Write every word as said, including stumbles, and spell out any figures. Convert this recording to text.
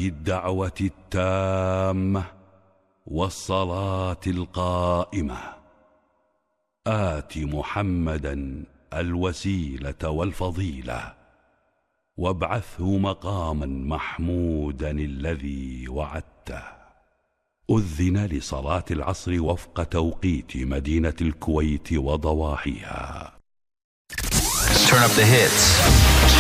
هذه الدعوة التامة والصلاة القائمة آت محمدا الوسيلة والفضيلة وابعثه مقاما محمودا الذي وعدته. أذن لصلاة العصر وفق توقيت مدينة الكويت وضواحيها. Turn up the hits.